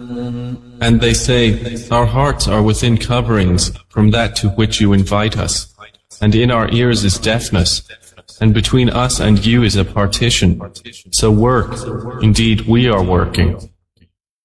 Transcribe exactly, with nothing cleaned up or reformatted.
And they say, our hearts are within coverings from that to which you invite us, and in our ears is deafness, and between us and you is a partition. So work, indeed we are working.